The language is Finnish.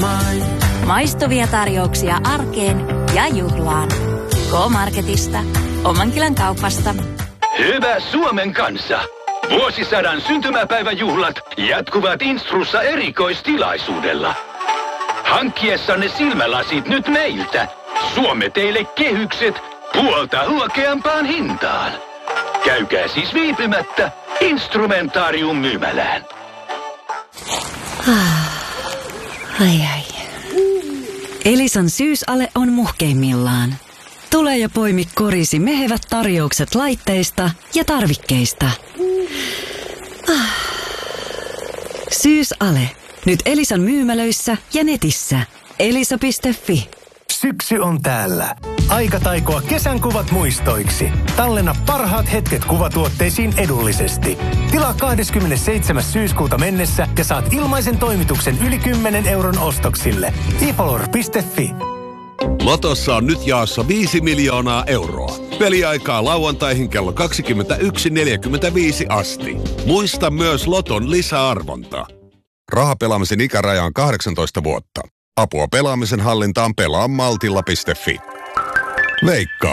Maistuvia tarjouksia arkeen ja juhlaan. K-Marketista, Omankylän kaupasta. Hyvä Suomen kansa! Vuosisadan syntymäpäiväjuhlat jatkuvat Instrussa erikoistilaisuudella. Hankkiessanne silmälasit nyt meiltä. Suomme teille kehykset puolta huokeampaan hintaan. Käykää siis viipymättä Instrumentaarium myymälään. Ai. Elisan syysale on muhkeimmillaan. Tule ja poimi korisi mehevät tarjoukset laitteista ja tarvikkeista. Syysale. Nyt Elisan myymälöissä ja netissä. Elisa.fi. Syksy on täällä. Aika taikoa kesän kuvat muistoiksi. Tallenna parhaat hetket kuvatuotteisiin edullisesti. Tilaa 27. syyskuuta mennessä ja saat ilmaisen toimituksen yli 10 euron ostoksille. ifolor.fi. Lotossa on nyt jaossa 5 miljoonaa euroa. Peliaikaa lauantaihin kello 21.45 asti. Muista myös Loton lisäarvonta. Rahapelaamisen ikäraja on 18 vuotta. Apua pelaamisen hallintaan pelaamaltilla.fi. Veikkaus.